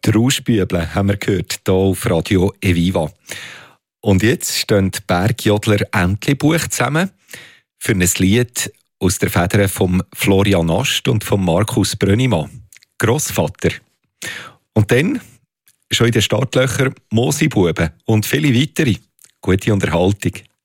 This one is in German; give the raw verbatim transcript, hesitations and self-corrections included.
Die Rauschbüble haben wir gehört, hier auf Radio Eviva. Und jetzt stehen die Bergjodler Entlebuch zusammen für ein Lied aus der Feder von Florian Ast und von Markus Brönnimann, Grossvater. Und dann, schon in den Startlöchern, Moosibuben und viele weitere. Gute Unterhaltung.